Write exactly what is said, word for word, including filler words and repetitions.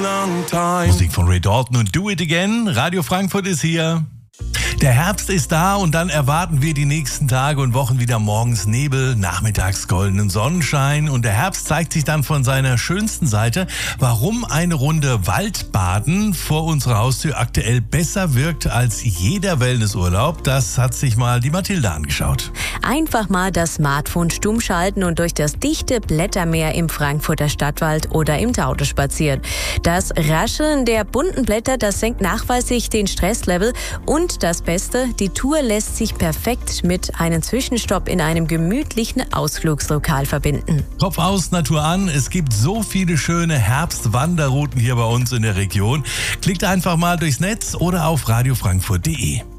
Musik von Ray Dalton und Do It Again. Radio Frankfurt ist hier. Der Herbst ist da und dann erwarten wir die nächsten Tage und Wochen wieder morgens Nebel, nachmittags goldenen Sonnenschein und der Herbst zeigt sich dann von seiner schönsten Seite. Warum eine Runde Waldbaden vor unserer Haustür aktuell besser wirkt als jeder Wellnessurlaub, das hat sich mal die Mathilde angeschaut. Einfach mal das Smartphone stumm schalten und durch das dichte Blättermeer im Frankfurter Stadtwald oder im Taunus spazieren. Das Rascheln der bunten Blätter, das senkt nachweislich den Stresslevel und das Beste, die Tour lässt sich perfekt mit einem Zwischenstopp in einem gemütlichen Ausflugslokal verbinden. Kopf aus, Natur an. Es gibt so viele schöne Herbstwanderrouten hier bei uns in der Region. Klickt einfach mal durchs Netz oder auf radio frankfurt punkt de.